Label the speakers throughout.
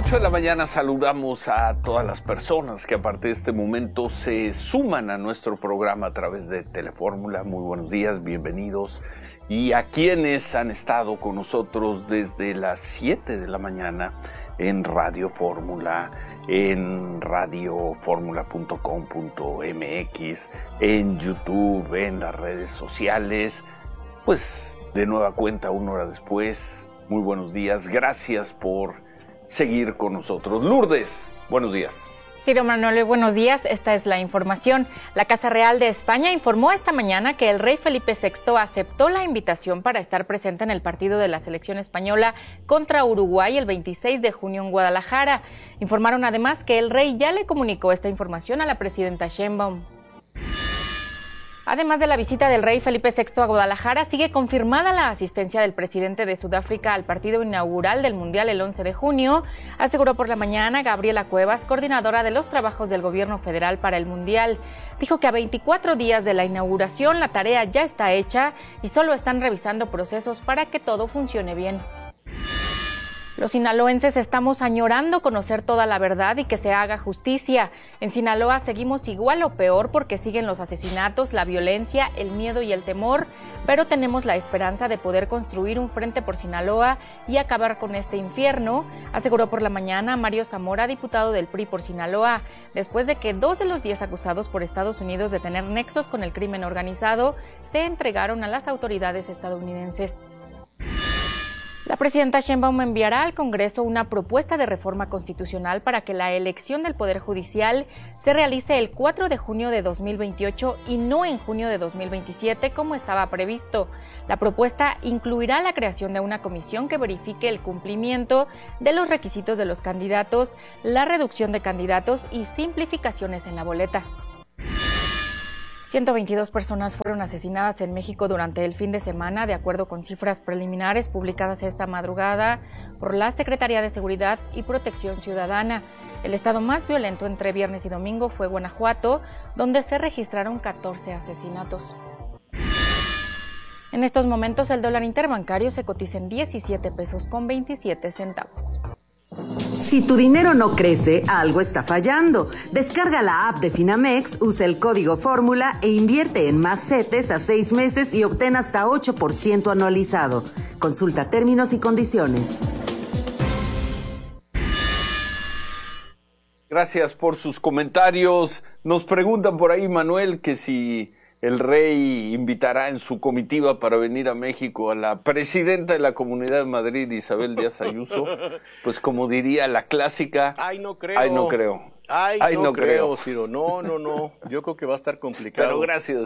Speaker 1: 8 de la mañana saludamos a todas las personas que a partir de este momento se suman a nuestro programa a través de Telefórmula. Muy buenos días, bienvenidos. Y a quienes han estado con nosotros desde las 7 de la mañana en Radio Fórmula, en radioformula.com.mx, en YouTube, en las redes sociales. Pues de nueva cuenta, una hora después, muy buenos días. Gracias por seguir con nosotros. Lourdes, buenos días.
Speaker 2: Ciro Manolo, buenos días. Esta es la información. La Casa Real de España informó esta mañana que el rey Felipe VI aceptó la invitación para estar presente en el partido de la selección española contra Uruguay el 26 de junio en Guadalajara. Informaron además que el rey ya le comunicó esta información a la presidenta Sheinbaum. Además de la visita del rey Felipe VI a Guadalajara, sigue confirmada la asistencia del presidente de Sudáfrica al partido inaugural del Mundial el 11 de junio, aseguró por la mañana Gabriela Cuevas, coordinadora de los trabajos del gobierno federal para el Mundial. Dijo que a 24 días de la inauguración la tarea ya está hecha y solo están revisando procesos para que todo funcione bien. Los sinaloenses estamos añorando conocer toda la verdad y que se haga justicia. En Sinaloa seguimos igual o peor porque siguen los asesinatos, la violencia, el miedo y el temor, pero tenemos la esperanza de poder construir un frente por Sinaloa y acabar con este infierno, aseguró por la mañana Mario Zamora, diputado del PRI por Sinaloa, después de que 2 de los 10 acusados por Estados Unidos de tener nexos con el crimen organizado se entregaron a las autoridades estadounidenses. La presidenta Sheinbaum enviará al Congreso una propuesta de reforma constitucional para que la elección del Poder Judicial se realice el 4 de junio de 2028 y no en junio de 2027 como estaba previsto. La propuesta incluirá la creación de una comisión que verifique el cumplimiento de los requisitos de los candidatos, la reducción de candidatos y simplificaciones en la boleta. 122 personas fueron asesinadas en México durante el fin de semana, de acuerdo con cifras preliminares publicadas esta madrugada por la Secretaría de Seguridad y Protección Ciudadana. El estado más violento entre viernes y domingo fue Guanajuato, donde se registraron 14 asesinatos. En estos momentos el dólar interbancario se cotiza en 17 pesos con 27 centavos.
Speaker 3: Si tu dinero no crece, algo está fallando. Descarga la app de Finamex, usa el código Fórmula e invierte en más CETES a 6 meses y obtén hasta 8% anualizado. Consulta términos y condiciones.
Speaker 1: Gracias por sus comentarios. Nos preguntan por ahí, Manuel, que si el rey invitará en su comitiva para venir a México a la presidenta de la Comunidad de Madrid, Isabel Díaz Ayuso. Por como diría la clásica.
Speaker 4: Ay, no creo.
Speaker 1: Ay, no creo.
Speaker 4: Ay, no creo, Ciro. No. Yo creo que va a estar complicado.
Speaker 1: Pero gracias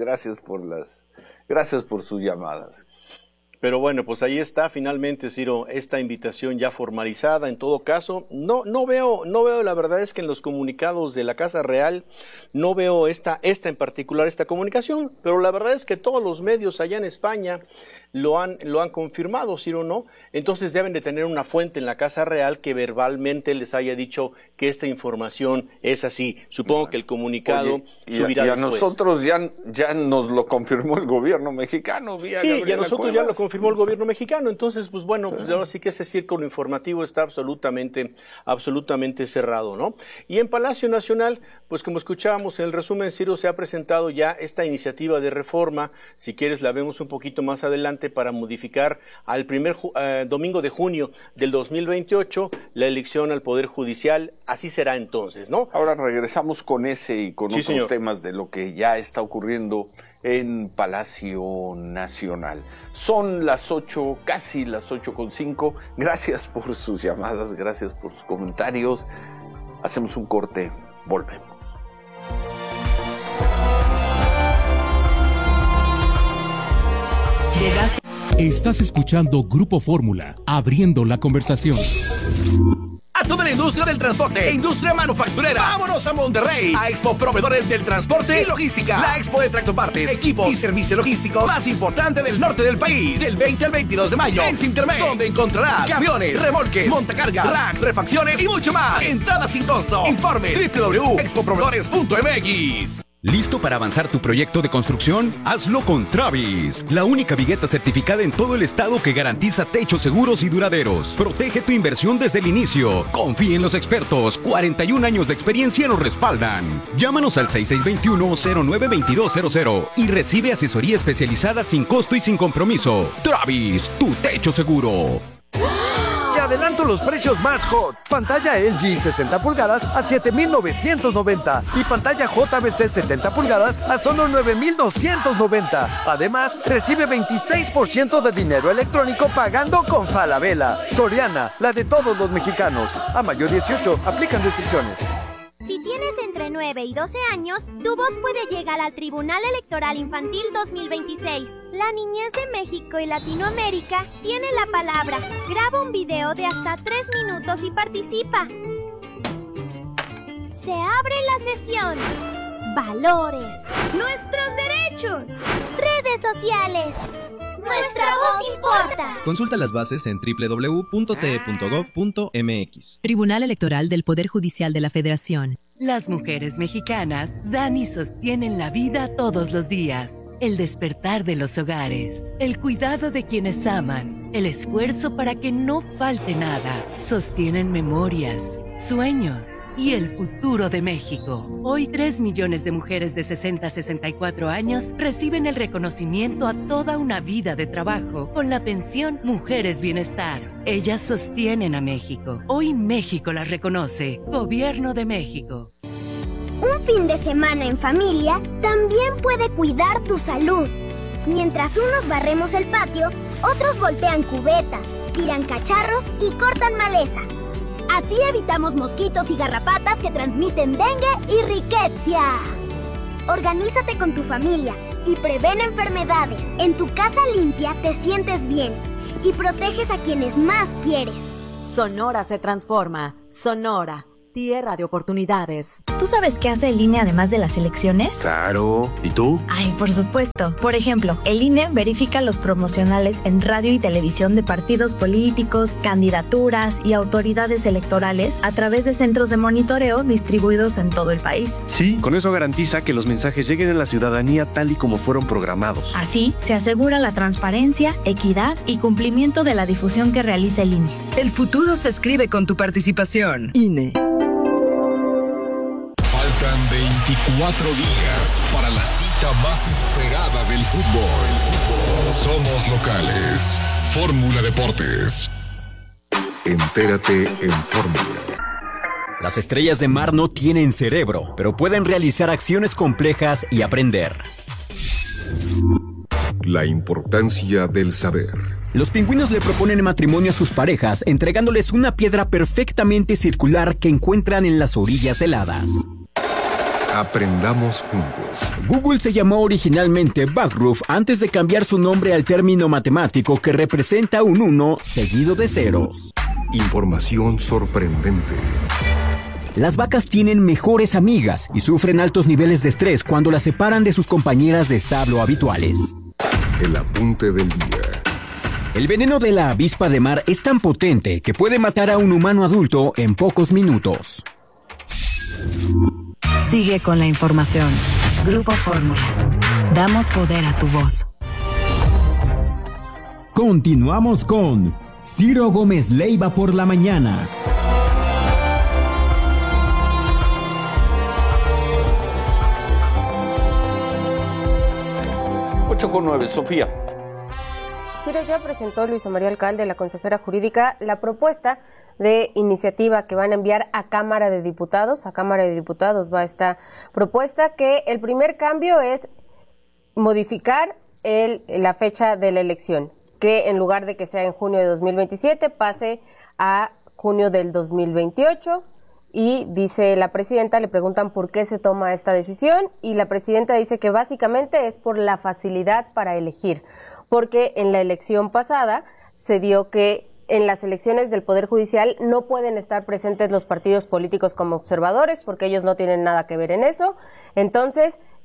Speaker 1: por sus llamadas.
Speaker 4: Pero bueno, pues ahí está finalmente, Ciro, esta invitación ya formalizada. En todo caso, no veo, la verdad es que en los comunicados de la Casa Real no veo esta en particular, esta comunicación, pero la verdad es que todos los medios allá en España lo han confirmado, Ciro, ¿no? Entonces deben de tener una fuente en la Casa Real que verbalmente les haya dicho que esta información es así. Supongo que el comunicado subirá después.
Speaker 1: Y a nosotros ya nos lo confirmó el gobierno mexicano.
Speaker 4: Sí, y a nosotros ya lo confirmó el gobierno mexicano. Entonces, pues bueno, pues ahora sí que ese círculo informativo está absolutamente cerrado, ¿no? Y en Palacio Nacional, pues como escuchábamos en el resumen, Ciro, se ha presentado ya esta iniciativa de reforma. Si quieres la vemos un poquito más adelante, para modificar al primer domingo de junio del 2028 la elección al Poder Judicial. Así será entonces, ¿no?
Speaker 1: Ahora regresamos con ese y con otros temas de lo que ya está ocurriendo en Palacio Nacional. Son las 8, casi las 8:05. Gracias por sus llamadas, gracias por sus comentarios. Hacemos un corte, volvemos.
Speaker 5: Estás escuchando Grupo Fórmula, abriendo la conversación.
Speaker 6: A toda la industria del transporte e industria manufacturera. ¡Vámonos a Monterrey! A Expo Proveedores del Transporte y Logística. La expo de tractopartes, equipos y servicios logísticos más importante del norte del país. Del 20 al 22 de mayo en Cintermex, donde encontrarás camiones, remolques, montacargas, racks, refacciones y mucho más. Entrada sin costo. Informes www.expoproveedores.mx.
Speaker 7: ¿Listo para avanzar tu proyecto de construcción? Hazlo con Travis, la única vigueta certificada en todo el estado que garantiza techos seguros y duraderos. Protege tu inversión desde el inicio. Confía en los expertos. 41 años de experiencia nos respaldan. Llámanos al 6621-092200 y recibe asesoría especializada sin costo y sin compromiso. Travis, tu techo seguro.
Speaker 8: Te adelanto los precios más hot. Pantalla LG 60 pulgadas a $7,990 y pantalla JBC 70 pulgadas a solo $9,290. Además, recibe 26% de dinero electrónico pagando con Falabella. Soriana, la de todos los mexicanos. A mayo 18, aplican restricciones.
Speaker 9: Si tienes entre 9 y 12 años, tu voz puede llegar al Tribunal Electoral Infantil 2026. La niñez de México y Latinoamérica tiene la palabra. Graba un video de hasta 3 minutos y participa. Se abre la sesión. Valores. Nuestros derechos. Redes sociales. Nuestra voz importa.
Speaker 10: Consulta las bases en www.te.gov.mx.
Speaker 11: Tribunal Electoral del Poder Judicial de la Federación.
Speaker 12: Las mujeres mexicanas dan y sostienen la vida todos los días. El despertar de los hogares, el cuidado de quienes aman, el esfuerzo para que no falte nada. Sostienen memorias, sueños y el futuro de México. Hoy 3 millones de mujeres de 60 a 64 años reciben el reconocimiento a toda una vida de trabajo con la pensión Mujeres Bienestar. Ellas sostienen a México. Hoy México las reconoce. Gobierno de México.
Speaker 9: Un fin de semana en familia también puede cuidar tu salud. Mientras unos barremos el patio, otros voltean cubetas, tiran cacharros y cortan maleza. Así evitamos mosquitos y garrapatas que transmiten dengue y riqueza. Organízate con tu familia y prevén enfermedades. En tu casa limpia te sientes bien y proteges a quienes más quieres.
Speaker 13: Sonora se transforma. Sonora, tierra de oportunidades.
Speaker 14: ¿Tú sabes qué hace el INE además de las elecciones?
Speaker 15: Claro. ¿Y tú?
Speaker 14: Ay, por supuesto. Por ejemplo, el INE verifica los promocionales en radio y televisión de partidos políticos, candidaturas y autoridades electorales a través de centros de monitoreo distribuidos en todo el país.
Speaker 15: Sí, con eso garantiza que los mensajes lleguen a la ciudadanía tal y como fueron programados.
Speaker 14: Así, se asegura la transparencia, equidad y cumplimiento de la difusión que realiza el INE.
Speaker 16: El futuro se escribe con tu participación. INE.
Speaker 17: Faltan 24 días para la cita más esperada del fútbol. Somos locales. Fórmula Deportes. Entérate en Fórmula.
Speaker 7: Las estrellas de mar no tienen cerebro, pero pueden realizar acciones complejas y aprender.
Speaker 17: La importancia del saber.
Speaker 7: Los pingüinos le proponen matrimonio a sus parejas, entregándoles una piedra perfectamente circular que encuentran en las orillas heladas.
Speaker 17: Aprendamos juntos.
Speaker 7: Google se llamó originalmente Backroof antes de cambiar su nombre al término matemático que representa un 1 seguido de ceros.
Speaker 17: Información sorprendente.
Speaker 7: Las vacas tienen mejores amigas y sufren altos niveles de estrés cuando las separan de sus compañeras de establo habituales.
Speaker 17: El apunte del día.
Speaker 7: El veneno de la avispa de mar es tan potente que puede matar a un humano adulto en pocos minutos.
Speaker 11: Sigue con la información. Grupo Fórmula. Damos poder a tu voz.
Speaker 5: Continuamos con Ciro Gómez Leiva por la mañana.
Speaker 1: 8:09, Sofía.
Speaker 18: Ciro, ya presentó Luisa María Alcalde, la consejera jurídica, la propuesta de iniciativa que van a enviar a Cámara de Diputados. A Cámara de Diputados va esta propuesta, que el primer cambio es modificar la fecha de la elección, que en lugar de que sea en junio de 2027 pase a junio del 2028. Y dice la presidenta, le preguntan por qué se toma esta decisión, y la presidenta dice que básicamente es por la facilidad para elegir, porque en la elección pasada se dio que en las elecciones del Poder Judicial no pueden estar presentes los partidos políticos como observadores, porque ellos no tienen nada que ver en eso. Entonces,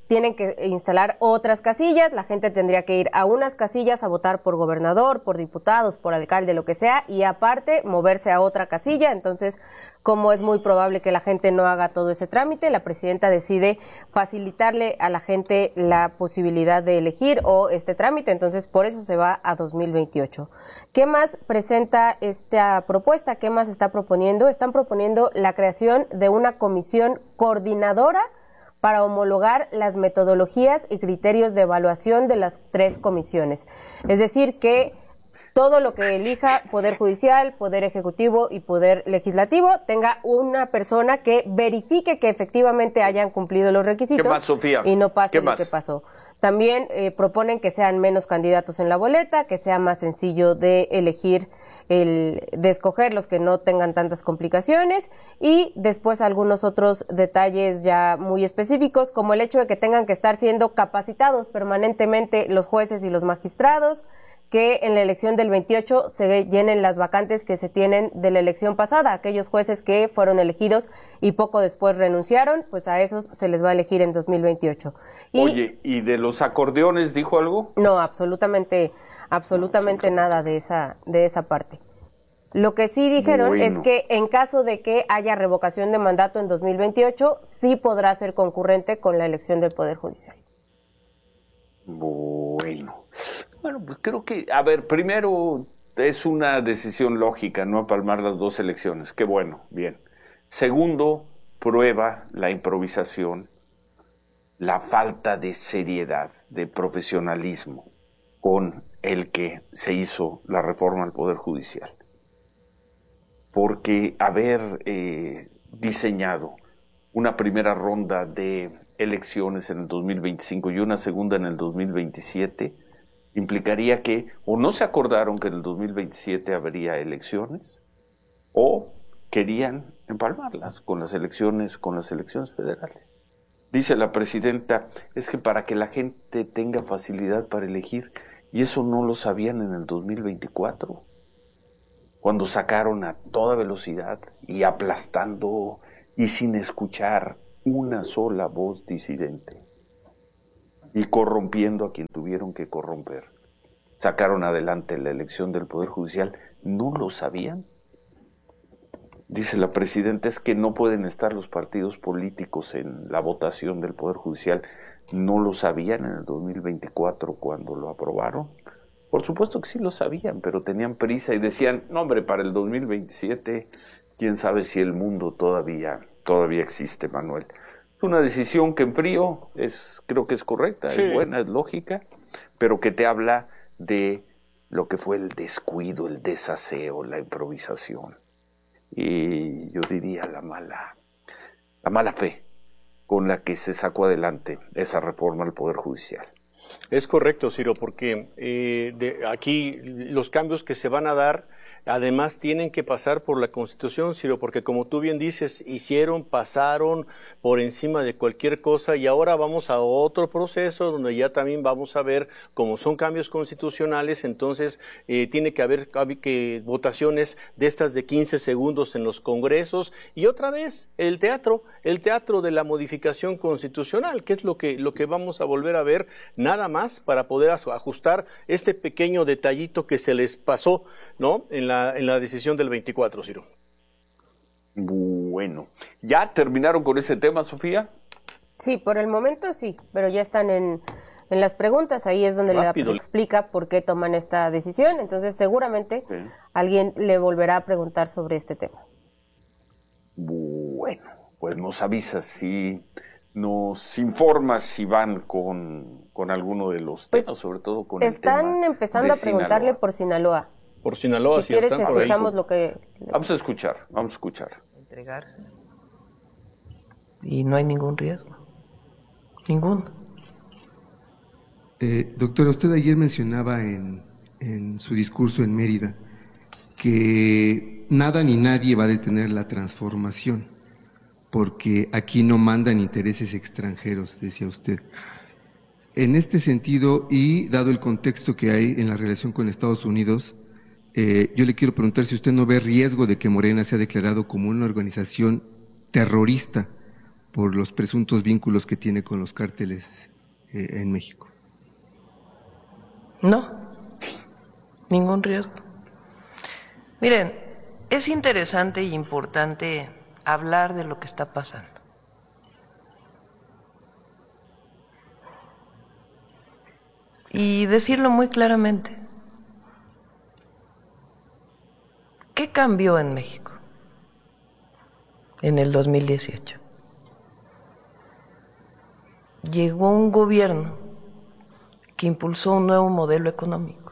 Speaker 18: tienen que instalar otras casillas, la gente tendría que ir a unas casillas a votar por gobernador, por diputados, por alcalde, lo que sea, y aparte moverse a otra casilla. Entonces, como es muy probable que la gente no haga todo ese trámite, la presidenta decide facilitarle a la gente la posibilidad de elegir o este trámite, entonces por eso se va a 2028. ¿Qué más presenta esta propuesta? ¿Qué más está proponiendo? Están proponiendo la creación de una comisión coordinadora para homologar las metodologías y criterios de evaluación de las 3 comisiones. Es decir, que todo lo que elija Poder Judicial, Poder Ejecutivo y Poder Legislativo tenga una persona que verifique que efectivamente hayan cumplido los requisitos.
Speaker 1: ¿Qué más, Sofía?
Speaker 18: Y no pase
Speaker 1: ¿Qué
Speaker 18: lo
Speaker 1: más?
Speaker 18: que pasó. También proponen que sean menos candidatos en la boleta, que sea más sencillo de elegir, de escoger los que no tengan tantas complicaciones, y después algunos otros detalles ya muy específicos, como el hecho de que tengan que estar siendo capacitados permanentemente los jueces y los magistrados, que en la elección del 28 se llenen las vacantes que se tienen de la elección pasada. Aquellos jueces que fueron elegidos y poco después renunciaron, pues a esos se les va a elegir en 2028.
Speaker 1: Oye, ¿y de los acordeones dijo algo?
Speaker 18: No, absolutamente nada de esa parte. Lo que sí dijeron es que en caso de que haya revocación de mandato en 2028, sí podrá ser concurrente con la elección del Poder Judicial.
Speaker 1: Bueno, pues creo que, a ver, primero es una decisión lógica, no empalmar las 2 elecciones. Qué bueno, bien. Segundo, prueba la improvisación, la falta de seriedad, de profesionalismo con el que se hizo la reforma al Poder Judicial. Porque haber diseñado una primera ronda de elecciones en el 2025 y una segunda en el 2027 implicaría que o no se acordaron que en el 2027 habría elecciones o querían empalmarlas con las elecciones federales. Dice la presidenta, es que para que la gente tenga facilidad para elegir, y eso no lo sabían en el 2024, cuando sacaron a toda velocidad y aplastando y sin escuchar una sola voz disidente y corrompiendo a quien tuvieron que corromper. Sacaron adelante la elección del Poder Judicial. ¿No lo sabían? Dice la presidenta, es que no pueden estar los partidos políticos en la votación del Poder Judicial. ¿No lo sabían en el 2024 cuando lo aprobaron? Por supuesto que sí lo sabían, pero tenían prisa y decían, no hombre, para el 2027, quién sabe si el mundo todavía existe, Manuel. Es una decisión que en frío creo que es correcta, sí, es buena, es lógica, pero que te habla de lo que fue el descuido, el desaseo, la improvisación. Y yo diría la mala fe con la que se sacó adelante esa reforma al Poder Judicial.
Speaker 4: Es correcto, Ciro, porque aquí los cambios que se van a dar además tienen que pasar por la Constitución, Ciro, porque como tú bien dices, pasaron por encima de cualquier cosa y ahora vamos a otro proceso donde ya también vamos a ver, como son cambios constitucionales, entonces tiene que haber votaciones de estas de 15 segundos en los congresos y otra vez el teatro de la modificación constitucional, que es lo que vamos a volver a ver nada más para poder ajustar este pequeño detallito que se les pasó, ¿no? En la decisión del 24, Ciro.
Speaker 1: Bueno, ¿ya terminaron con ese tema, Sofía?
Speaker 18: Sí, por el momento sí, pero ya están en las preguntas, ahí es donde le explica por qué toman esta decisión, entonces seguramente alguien le volverá a preguntar sobre este tema.
Speaker 1: Bueno, pues nos avisas si nos informas si van con alguno de los temas, sobre todo con el tema.
Speaker 18: Están empezando a preguntarle por Sinaloa.
Speaker 4: Por Sinaloa,
Speaker 18: si quieres escuchamos lo que...
Speaker 1: Vamos a escuchar.
Speaker 10: Entregarse. Y no hay ningún riesgo. Ninguno.
Speaker 19: Doctora, usted ayer mencionaba en su discurso en Mérida que nada ni nadie va a detener la transformación, porque aquí no mandan intereses extranjeros, decía usted. En este sentido, y dado el contexto que hay en la relación con Estados Unidos, yo le quiero preguntar si usted no ve riesgo de que Morena sea declarado como una organización terrorista por los presuntos vínculos que tiene con los cárteles en México.
Speaker 10: No, ningún riesgo. Miren, es interesante y importante hablar de lo que está pasando. Y decirlo muy claramente. ¿Qué cambió en México en el 2018? Llegó un gobierno que impulsó un nuevo modelo económico.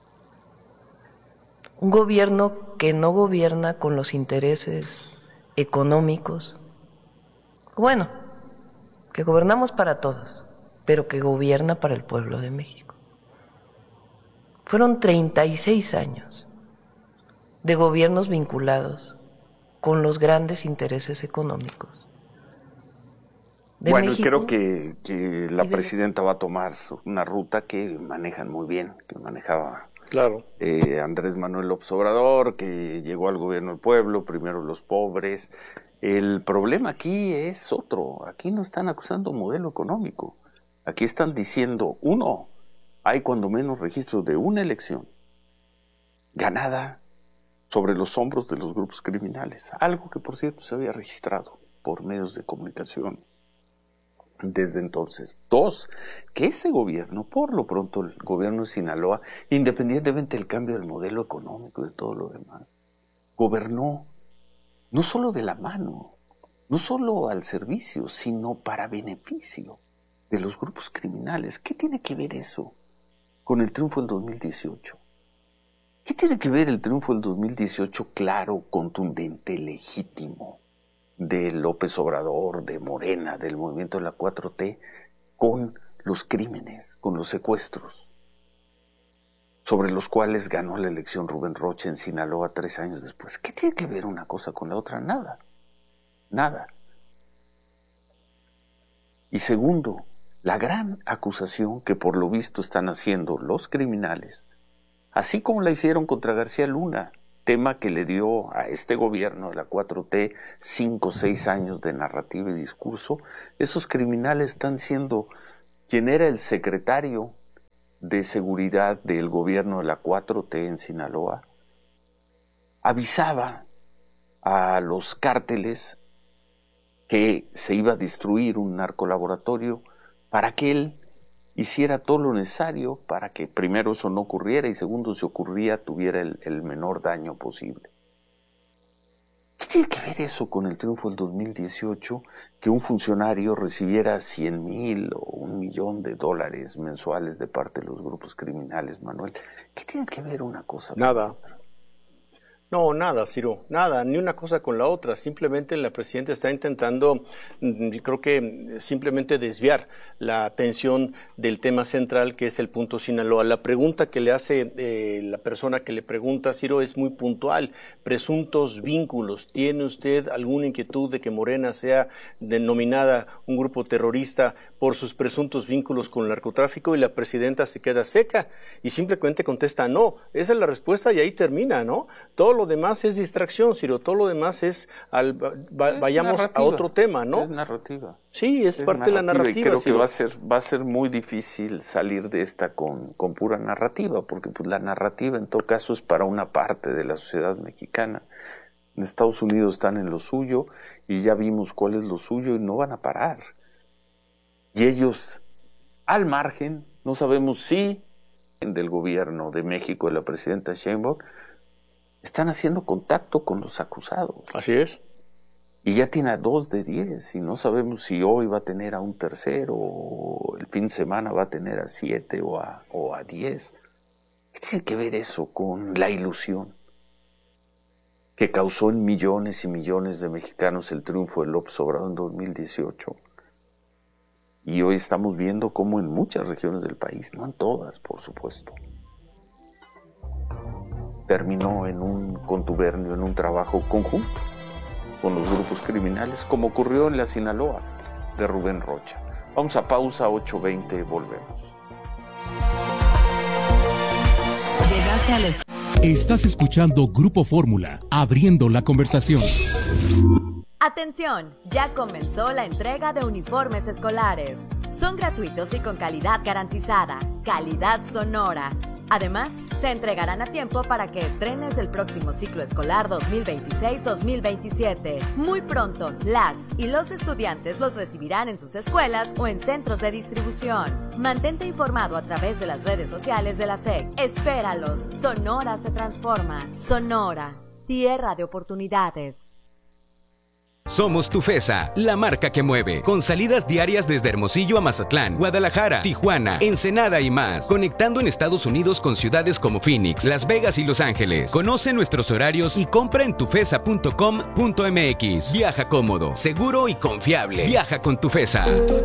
Speaker 10: Un gobierno que no gobierna con los intereses económicos. Bueno, que gobernamos para todos, pero que gobierna para el pueblo de México. Fueron 36 años de gobiernos vinculados con los grandes intereses económicos de
Speaker 1: bueno,
Speaker 10: México.
Speaker 1: Creo que la presidenta va a tomar una ruta que manejan muy bien, que manejaba Andrés Manuel López Obrador, que llegó al gobierno del pueblo, primero los pobres. El problema aquí es otro. Aquí no están acusando un modelo económico. Aquí están diciendo, uno, hay cuando menos registros de una elección ganada sobre los hombros de los grupos criminales. Algo que, por cierto, se había registrado por medios de comunicación desde entonces. Dos, que ese gobierno, por lo pronto el gobierno de Sinaloa, independientemente del cambio del modelo económico y de todo lo demás, gobernó no solo de la mano, no solo al servicio, sino para beneficio de los grupos criminales. ¿Qué tiene que ver eso con el triunfo del 2018? ¿Qué tiene que ver el triunfo del 2018 claro, contundente, legítimo de López Obrador, de Morena, del movimiento de la 4T, con los crímenes, con los secuestros, sobre los cuales ganó la elección Rubén Rocha en Sinaloa 3 años después? ¿Qué tiene que ver una cosa con la otra? Nada. Nada. Y segundo, la gran acusación que por lo visto están haciendo los criminales, así como la hicieron contra García Luna, tema que le dio a este gobierno de la 4T 5 o 6 años de narrativa y discurso. Esos criminales están siendo quien era el secretario de seguridad del gobierno de la 4T en Sinaloa, avisaba a los cárteles que se iba a destruir un narcolaboratorio para que él hiciera todo lo necesario para que primero eso no ocurriera y segundo, si ocurría, tuviera el menor daño posible. ¿Qué tiene que ver eso con el triunfo del 2018? Que un funcionario recibiera 100,000 o $1,000,000 mensuales de parte de los grupos criminales, Manuel. ¿Qué tiene que ver una cosa con
Speaker 4: Nada.
Speaker 1: la otra?
Speaker 4: No, nada, Ciro, nada, ni una cosa con la otra. Simplemente la presidenta está intentando, creo que simplemente desviar la atención del tema central, que es el punto Sinaloa. La pregunta que le hace la persona que le pregunta, Ciro, es muy puntual. Presuntos vínculos. ¿Tiene usted alguna inquietud de que Morena sea denominada un grupo terrorista por sus presuntos vínculos con el narcotráfico? Y la presidenta se queda seca y simplemente contesta no. Esa es la respuesta y ahí termina, ¿no? Todo lo demás es distracción, Ciro, todo lo demás es vayamos narrativa, a otro tema, ¿no?
Speaker 1: Es narrativa.
Speaker 4: Sí, es parte de la narrativa.
Speaker 1: Y creo
Speaker 4: Ciro,
Speaker 1: que va a ser muy difícil salir de esta con pura narrativa, porque pues, la narrativa en todo caso es para una parte de la sociedad mexicana. En Estados Unidos están en lo suyo y ya vimos cuál es lo suyo y no van a parar. Y ellos, al margen, no sabemos si del gobierno de México, de la presidenta Sheinbaum, están haciendo contacto con los acusados.
Speaker 4: Así es.
Speaker 1: Y ya tiene a 2 de 10 y no sabemos si hoy va a tener a un tercero o el fin de semana va a tener a 7 o a 10. ¿Qué tiene que ver eso con la ilusión que causó en millones y millones de mexicanos el triunfo de López Obrador en 2018? Y hoy estamos viendo cómo en muchas regiones del país, no en todas, por supuesto, terminó en un contubernio, en un trabajo conjunto con los grupos criminales, como ocurrió en la Sinaloa de Rubén Rocha. Vamos a pausa, 8:20, volvemos.
Speaker 5: Estás escuchando Grupo Fórmula, abriendo la conversación.
Speaker 13: ¡Atención! Ya comenzó la entrega de uniformes escolares. Son gratuitos y con calidad garantizada. Calidad Sonora. Además, se entregarán a tiempo para que estrenes el próximo ciclo escolar 2026-2027. Muy pronto, las y los estudiantes los recibirán en sus escuelas o en centros de distribución. Mantente informado a través de las redes sociales de la SEC. Espéralos. Sonora se transforma. Sonora, tierra de oportunidades.
Speaker 7: Somos Tufesa, la marca que mueve, con salidas diarias desde Hermosillo a Mazatlán, Guadalajara, Tijuana, Ensenada y más, conectando en Estados Unidos con ciudades como Phoenix, Las Vegas y Los Ángeles. Conoce nuestros horarios y compra en tufesa.com.mx. Viaja cómodo, seguro y confiable. Viaja con Tufesa.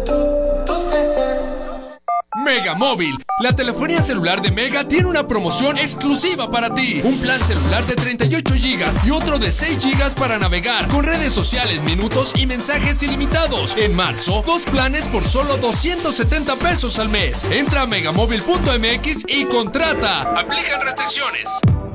Speaker 20: Mega Móvil, la telefonía celular de Mega tiene una promoción exclusiva para ti. Un plan celular de 38 GB y otro de 6 GB para navegar, con redes sociales, minutos y mensajes ilimitados. En marzo, 2 planes por solo 270 pesos al mes. Entra a megamóvil.mx y contrata. Aplican restricciones.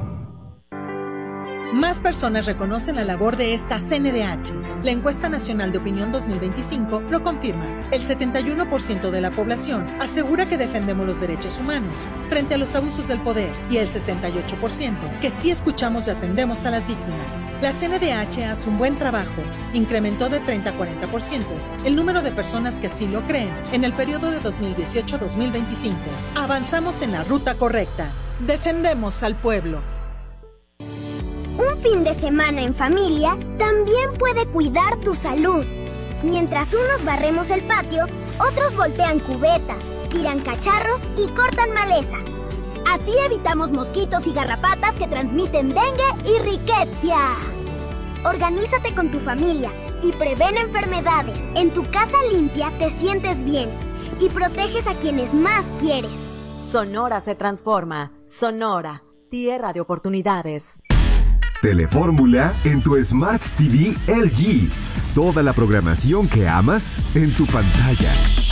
Speaker 21: Más personas reconocen la labor de esta CNDH. La encuesta nacional de opinión 2025 lo confirma. El 71% de la población asegura que defendemos los derechos humanos frente a los abusos del poder y el 68% que sí escuchamos y atendemos a las víctimas. La CNDH hace un buen trabajo. Incrementó de 30 a 40% el número de personas que así lo creen en el periodo de 2018 a 2025. Avanzamos en la ruta correcta. Defendemos al pueblo.
Speaker 9: Un fin de semana en familia también puede cuidar tu salud. Mientras unos barremos el patio, otros voltean cubetas, tiran cacharros y cortan maleza. Así evitamos mosquitos y garrapatas que transmiten dengue y riqueza. Organízate con tu familia y prevén enfermedades. En tu casa limpia te sientes bien y proteges a quienes más quieres.
Speaker 13: Sonora se transforma. Sonora, tierra de oportunidades.
Speaker 22: Telefórmula en tu Smart TV LG. Toda la programación que amas en tu pantalla.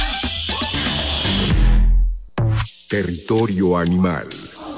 Speaker 22: Territorio animal.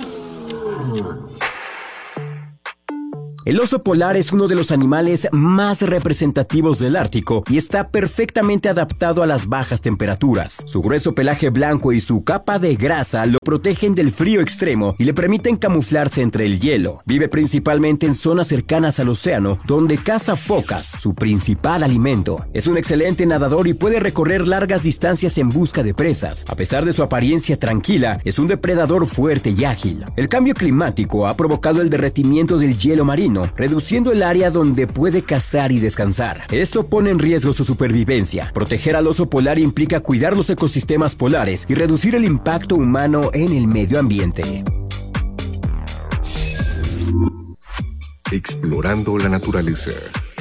Speaker 23: El oso polar es uno de los animales más representativos del Ártico y está perfectamente adaptado a las bajas temperaturas. Su grueso pelaje blanco y su capa de grasa lo protegen del frío extremo y le permiten camuflarse entre el hielo. Vive principalmente en zonas cercanas al océano, donde caza focas, su principal alimento. Es un excelente nadador y puede recorrer largas distancias en busca de presas. A pesar de su apariencia tranquila, es un depredador fuerte y ágil. El cambio climático ha provocado el derretimiento del hielo marino, reduciendo el área donde puede cazar y descansar. Esto pone en riesgo su supervivencia. Proteger al oso polar implica cuidar los ecosistemas polares y reducir el impacto humano en el medio ambiente.
Speaker 17: Explorando la naturaleza.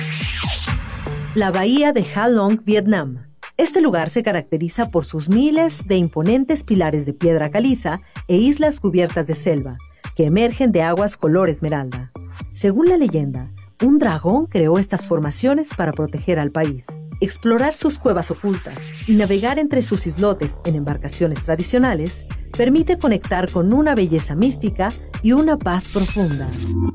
Speaker 24: La bahía de Ha Long, Vietnam. Este lugar se caracteriza por sus miles de imponentes pilares de piedra caliza e islas cubiertas de selva, que emergen de aguas color esmeralda. Según la leyenda, un dragón creó estas formaciones para proteger al país. Explorar sus cuevas ocultas y navegar entre sus islotes en embarcaciones tradicionales permite conectar con una belleza mística y una paz profunda.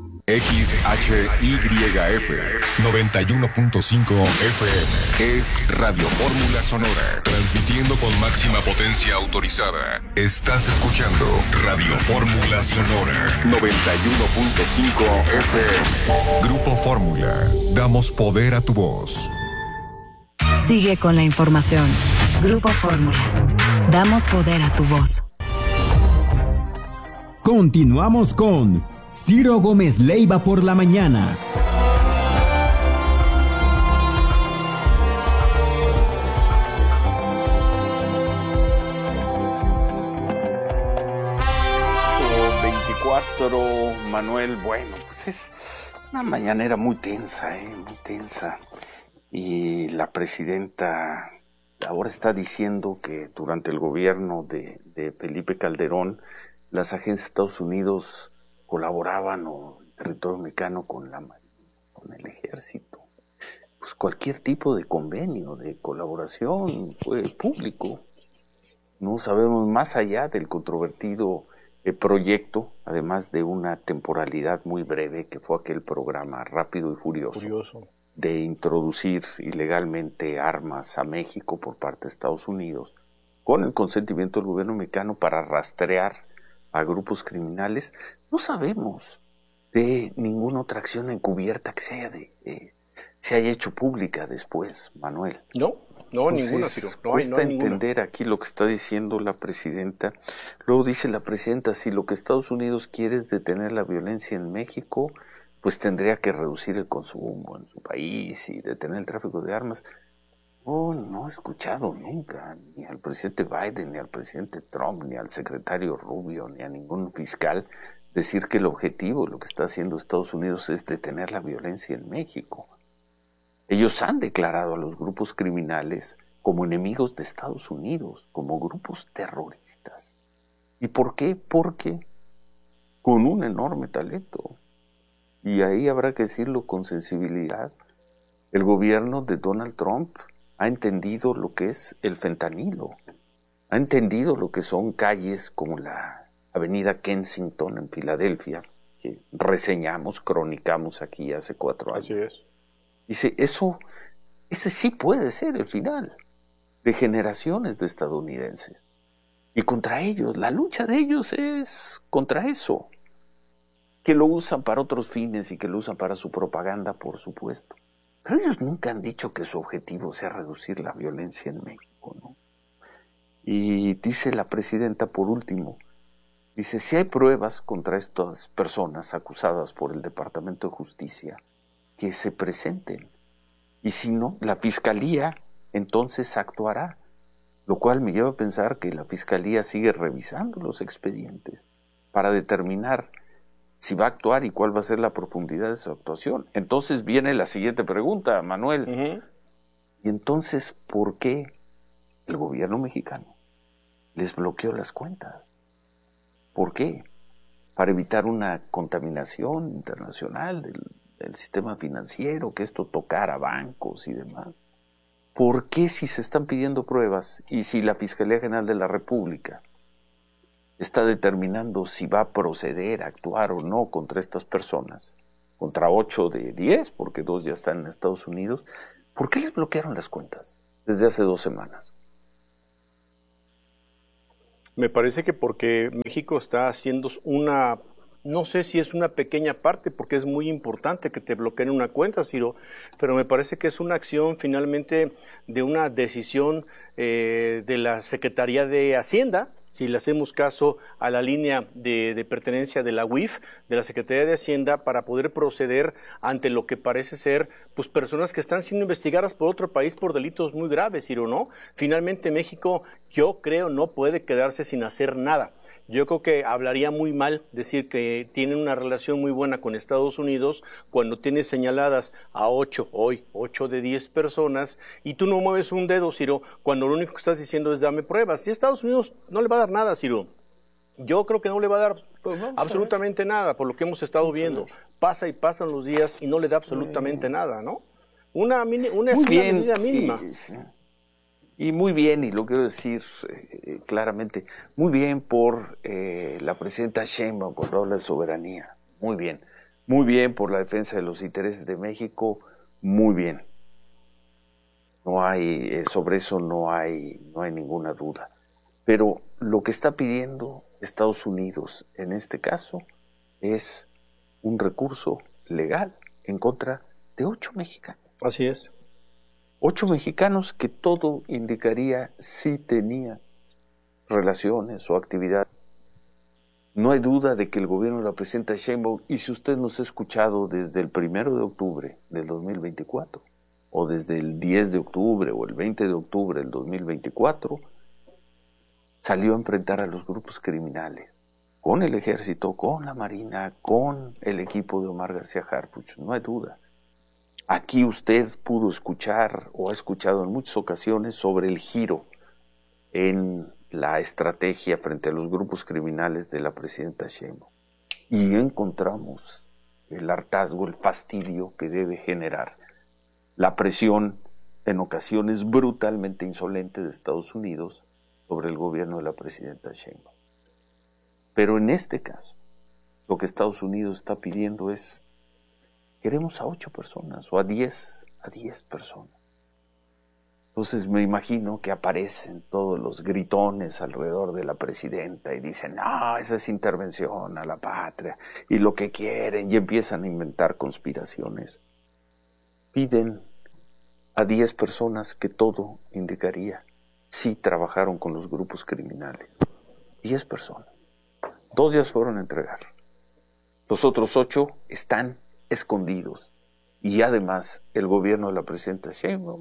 Speaker 17: XHYF 91.5 FM es Radio Fórmula Sonora, transmitiendo con máxima potencia autorizada. Estás escuchando Radio Fórmula Sonora 91.5 FM. Grupo Fórmula, damos poder a tu voz.
Speaker 11: Sigue con la información. Grupo Fórmula, damos poder a tu voz.
Speaker 5: Continuamos con Ciro Gómez Leiva por la mañana.
Speaker 1: Manuel, bueno, pues es una mañanera muy tensa, muy tensa. Y la presidenta ahora está diciendo que durante el gobierno de Felipe Calderón, las agencias de Estados Unidos colaboraban o el territorio mexicano con el ejército. Pues cualquier tipo de convenio, de colaboración público. No sabemos más allá del controvertido proyecto, además de una temporalidad muy breve que fue aquel programa Rápido y Furioso. de introducir ilegalmente armas a México por parte de Estados Unidos, con el consentimiento del gobierno mexicano para rastrear a grupos criminales, no sabemos de ninguna otra acción encubierta que se haya hecho pública después, Manuel.
Speaker 4: No, ninguna, Ciro.
Speaker 1: Cuesta entender aquí lo que está diciendo la presidenta. Luego dice la presidenta, si lo que Estados Unidos quiere es detener la violencia en México, pues tendría que reducir el consumo en su país y detener el tráfico de armas. No he escuchado nunca ni al presidente Biden, ni al presidente Trump, ni al secretario Rubio, ni a ningún fiscal decir que el objetivo de lo que está haciendo Estados Unidos es detener la violencia en México. Ellos han declarado a los grupos criminales como enemigos de Estados Unidos, como grupos terroristas. ¿Y por qué? Porque con un enorme talento, y ahí habrá que decirlo con sensibilidad, el gobierno de Donald Trump ha entendido lo que es el fentanilo, ha entendido lo que son calles como la avenida Kensington en Filadelfia, que reseñamos, cronicamos aquí hace 4 años.
Speaker 4: Así es.
Speaker 1: Dice, ese sí puede ser el final de generaciones de estadounidenses. Y contra ellos, la lucha de ellos es contra eso. Que lo usan para otros fines y que lo usan para su propaganda, por supuesto. Pero ellos nunca han dicho que su objetivo sea reducir la violencia en México, ¿no? Y dice la presidenta, por último, dice, si hay pruebas contra estas personas acusadas por el Departamento de Justicia, que se presenten. Y si no, la Fiscalía entonces actuará. Lo cual me lleva a pensar que la Fiscalía sigue revisando los expedientes para determinar si va a actuar y cuál va a ser la profundidad de su actuación. Entonces viene la siguiente pregunta, Manuel. ¿Y entonces por qué el gobierno mexicano les bloqueó las cuentas? ¿Por qué? Para evitar una contaminación internacional del sistema financiero, que esto tocara bancos y demás. ¿Por qué si se están pidiendo pruebas y si la Fiscalía General de la República está determinando si va a proceder a actuar o no contra estas personas, contra 8 de 10, porque 2 ya están en Estados Unidos, ¿por qué les bloquearon las cuentas desde hace 2 semanas?
Speaker 4: Me parece que porque México está haciendo no sé si es una pequeña parte, porque es muy importante que te bloqueen una cuenta, Ciro, pero me parece que es una acción finalmente de una decisión de la Secretaría de Hacienda, si le hacemos caso a la línea de pertenencia de la UIF, de la Secretaría de Hacienda, para poder proceder ante lo que parece ser pues personas que están siendo investigadas por otro país por delitos muy graves, Ciro, ¿no? Finalmente México, yo creo, no puede quedarse sin hacer nada. Yo creo que hablaría muy mal decir que tienen una relación muy buena con Estados Unidos cuando tienes señaladas a 8 de 10 personas y tú no mueves un dedo, Ciro, cuando lo único que estás diciendo es dame pruebas. Y Estados Unidos no le va a dar nada, Ciro. Yo creo que no le va a dar absolutamente nada, por lo que hemos estado viendo. Pasa y pasan los días y no le da absolutamente nada, ¿no? Una medida mínima.
Speaker 1: Y muy bien, y lo quiero decir claramente, muy bien por la presidenta Sheinbaum cuando habla de soberanía, muy bien por la defensa de los intereses de México, muy bien. No hay, sobre eso no hay ninguna duda. Pero lo que está pidiendo Estados Unidos en este caso es un recurso legal en contra de 8 mexicanos.
Speaker 4: Así es.
Speaker 1: 8 mexicanos que todo indicaría sí tenían relaciones o actividad. No hay duda de que el gobierno de la presidenta Sheinbaum, y si usted nos ha escuchado desde el 1 de octubre del 2024, o desde el 10 de octubre o el 20 de octubre del 2024, salió a enfrentar a los grupos criminales, con el ejército, con la marina, con el equipo de Omar García Harfuch, no hay duda. Aquí usted pudo escuchar o ha escuchado en muchas ocasiones sobre el giro en la estrategia frente a los grupos criminales de la presidenta Sheinbaum. Y encontramos el hartazgo, el fastidio que debe generar la presión en ocasiones brutalmente insolente de Estados Unidos sobre el gobierno de la presidenta Sheinbaum. Pero en este caso, lo que Estados Unidos está pidiendo es queremos a 8 personas o a 10 personas. Entonces me imagino que aparecen todos los gritones alrededor de la presidenta y dicen, no, esa es intervención a la patria y lo que quieren, y empiezan a inventar conspiraciones. Piden a 10 personas que todo indicaría sí trabajaron con los grupos criminales. 10 personas. 2 ya se fueron a entregar. Los otros 8 están escondidos. Y además el gobierno de la presidenta Sheinbaum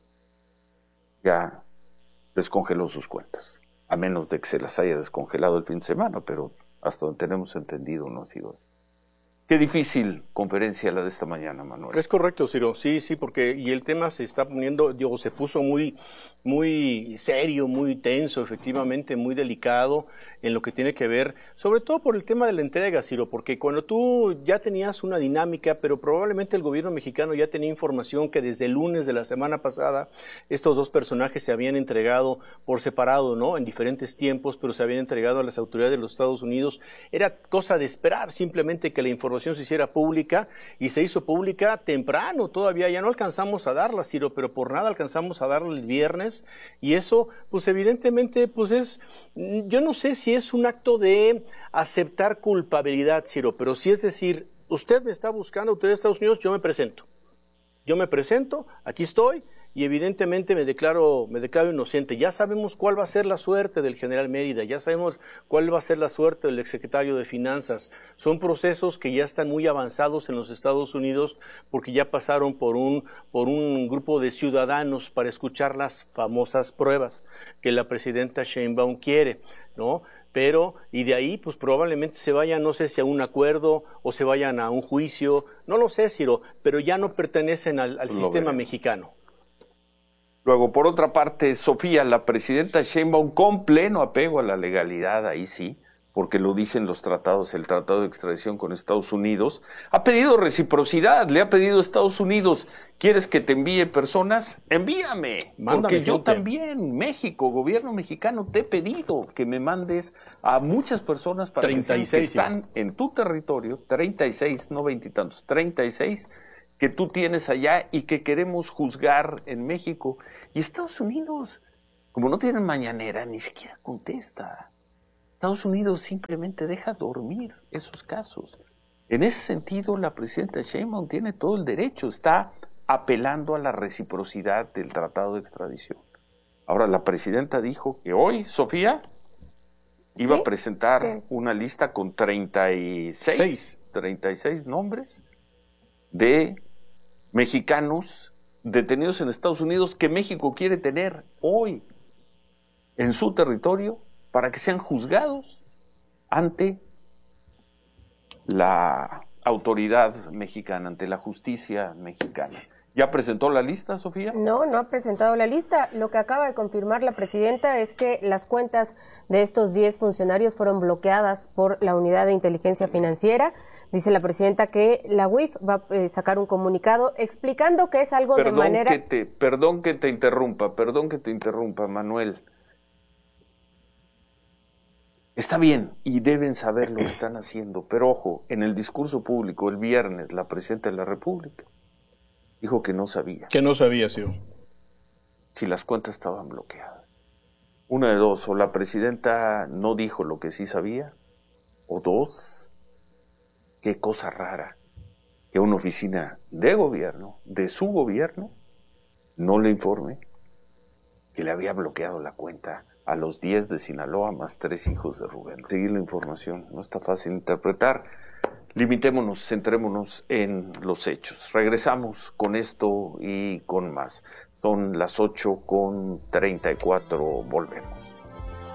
Speaker 1: ya descongeló sus cuentas, a menos de que se las haya descongelado el fin de semana, pero hasta donde tenemos entendido no ha sido así. Qué difícil conferencia la de esta mañana, Manuel.
Speaker 4: Es correcto, Ciro, sí, porque y el tema se está poniendo, se puso muy serio, muy tenso, efectivamente, muy delicado en lo que tiene que ver, sobre todo por el tema de la entrega, Ciro, porque cuando tú ya tenías una dinámica, pero probablemente el gobierno mexicano ya tenía información que desde el lunes de la semana pasada estos 2 personajes se habían entregado por separado, ¿no? En diferentes tiempos, pero se habían entregado a las autoridades de los Estados Unidos. Era cosa de esperar simplemente que la información se hiciera pública, y se hizo pública temprano todavía. Ya no alcanzamos a darla, Ciro, pero por nada alcanzamos a darla el viernes, y eso, pues evidentemente, pues es, yo no sé si es un acto de aceptar culpabilidad, Ciro, pero sí es decir, usted me está buscando, autoridad de Estados Unidos, yo me presento, aquí estoy, y evidentemente me declaro inocente. Ya sabemos cuál va a ser la suerte del general Mérida, ya sabemos cuál va a ser la suerte del exsecretario de Finanzas. Son procesos que ya están muy avanzados en los Estados Unidos, porque ya pasaron por un grupo de ciudadanos para escuchar las famosas pruebas que la presidenta Sheinbaum quiere, ¿no? Pero, y de ahí, pues probablemente se vayan, no sé si a un acuerdo o se vayan a un juicio, no lo sé, Ciro, pero ya no pertenecen al sistema mexicano.
Speaker 1: Luego, por otra parte, Sofía, la presidenta Sheinbaum, con pleno apego a la legalidad, ahí sí, porque lo dicen los tratados, el tratado de extradición con Estados Unidos, ha pedido reciprocidad, le ha pedido a Estados Unidos, ¿quieres que te envíe personas? Envíame, porque yo también, México, gobierno mexicano, te he pedido que me mandes a muchas personas para
Speaker 4: 36,
Speaker 1: que están en tu territorio, 36, no 20 y tantos, 36, que tú tienes allá y que queremos juzgar en México. Y Estados Unidos, como no tienen mañanera, ni siquiera contesta. Estados Unidos simplemente deja dormir esos casos. En ese sentido, la presidenta Sheinbaum tiene todo el derecho, está apelando a la reciprocidad del tratado de extradición. Ahora, la presidenta dijo que hoy, Sofía, iba a presentar una lista con 36 nombres de mexicanos detenidos en Estados Unidos que México quiere tener hoy en su territorio para que sean juzgados ante la autoridad mexicana, ante la justicia mexicana. ¿Ya presentó la lista, Sofía?
Speaker 18: No ha presentado la lista. Lo que acaba de confirmar la presidenta es que las cuentas de estos 10 funcionarios fueron bloqueadas por la Unidad de Inteligencia Financiera. Dice la presidenta que la UIF va a sacar un comunicado explicando que es algo de manera...
Speaker 1: Perdón que te interrumpa, Manuel. Está bien, y deben saber lo que están haciendo, pero ojo, en el discurso público el viernes, la presidenta de la República dijo que no sabía.
Speaker 4: Que no sabía, sí.
Speaker 1: Si las cuentas estaban bloqueadas. Una de dos, o la presidenta no dijo lo que sí sabía, o dos, qué cosa rara, que una oficina de gobierno, de su gobierno, no le informe que le había bloqueado la cuenta a los 10 de Sinaloa más 3 hijos de Rubén. Seguir la información, no está fácil interpretar. Limitémonos, centrémonos en los hechos. Regresamos con esto y con más. Son las 8:34, volvemos.